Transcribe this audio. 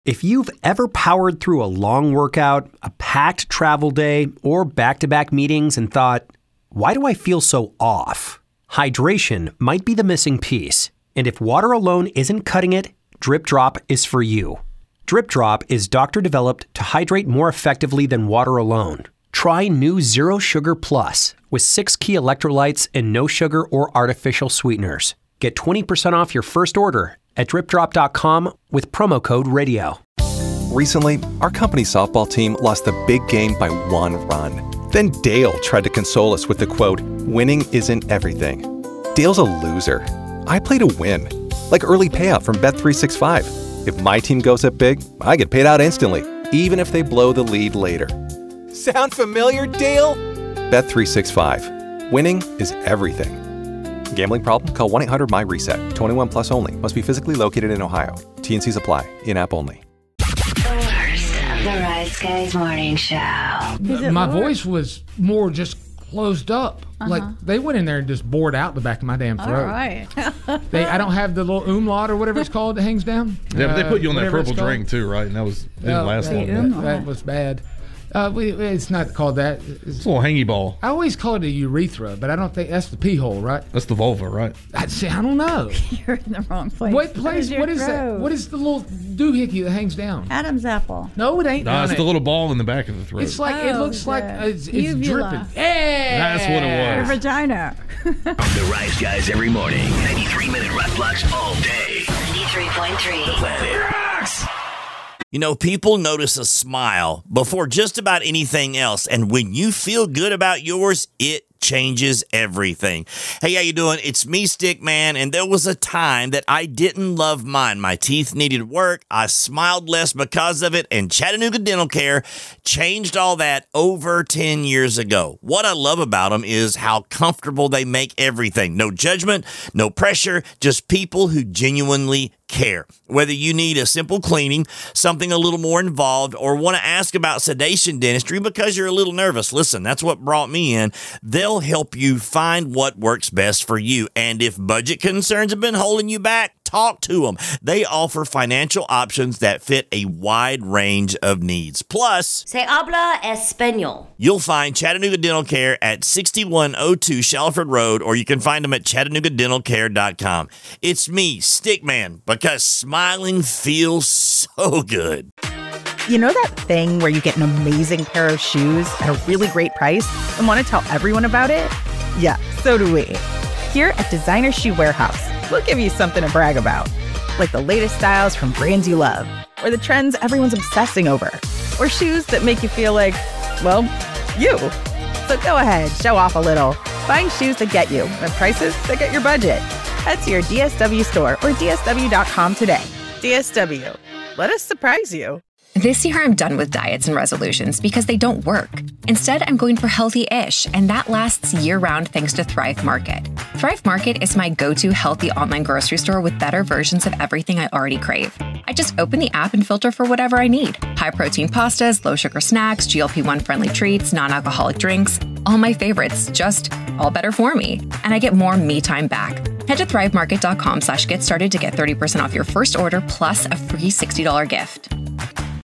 If you've ever powered through a long workout, a packed travel day, or back-to-back meetings and thought, why do I feel so off? Hydration might be the missing piece. And if water alone isn't cutting it, Drip Drop is for you. Drip Drop is doctor-developed to hydrate more effectively than water alone. Try new Zero Sugar Plus with 6 key electrolytes and no sugar or artificial sweeteners. Get 20% off your first order at dripdrop.com with promo code RADIO. Recently, our company softball team lost the big game by 1 run. Then Dale tried to console us with the quote, "Winning isn't everything." Dale's a loser. I play to win. Like early payout from Bet365. If my team goes up big, I get paid out instantly, even if they blow the lead later. Sound familiar, Dale? Bet365. Winning is everything. Gambling problem? Call 1-800-MY-RESET. 21 plus only. Must be physically located in Ohio. T&Cs apply. In-app only. The worst of the Rise Guys Morning Show. My voice was more just closed up. Like they went in there and just bored out the back of my damn throat. All right. I don't have the little umlaut or whatever it's called that hangs down. Yeah, but they put you on that Whatever purple it's called. drink too, right? And that didn't last long. That was bad. It's not called that. It's a little hangy ball. I always call it a urethra, but I don't think that's the pee hole, right? That's the vulva, right? I don't know. You're in the wrong place. What place? There's your What is that? throat. What is the little doohickey that hangs down? Adam's apple. No, it ain't. No, it's on the it. little ball in the back of the throat. It's like it looks like it's uvula. dripping. Yeah, That's what it Your was. vagina. The Rise Guys every morning. 93-minute rock blocks all day. 93.3. The Planet Rocks. You know, people notice a smile before just about anything else. And when you feel good about yours, it changes everything. Hey, how you doing? It's me, Stickman, and there was a time that I didn't love mine. My teeth needed work. I smiled less because of it, and Chattanooga Dental Care changed all that over 10 years ago. What I love about them is how comfortable they make everything. No judgment, no pressure, just people who genuinely care. Whether you need a simple cleaning, something a little more involved, or want to ask about sedation dentistry because you're a little nervous, listen, that's what brought me in. They'll help you find what works best for you. And if budget concerns have been holding you back, talk to them. They offer financial options that fit a wide range of needs. Plus, Se habla español. you'll find Chattanooga Dental Care at 6102 Shalford Road, or you can find them at ChattanoogaDentalCare.com. It's me, Stickman, because smiling feels so good. You know that thing where you get an amazing pair of shoes at a really great price and want to tell everyone about it? Yeah, so do we. Here at Designer Shoe Warehouse, we'll give you something to brag about. Like the latest styles from brands you love, or the trends everyone's obsessing over, or shoes that make you feel like, well, you. So go ahead, show off a little. Find shoes that get you at prices that get your budget. Head to your DSW store or DSW.com today. DSW. Let us surprise you. This year, I'm done with diets and resolutions because they don't work. Instead, I'm going for healthy-ish, and that lasts year-round thanks to Thrive Market. Thrive Market is my go-to healthy online grocery store with better versions of everything I already crave. I just open the app and filter for whatever I need. High-protein pastas, low-sugar snacks, GLP-1-friendly treats, non-alcoholic drinks. All my favorites, just all better for me. And I get more me time back. Head to thrivemarket.com/get started to get 30% off your first order plus a free $60 gift.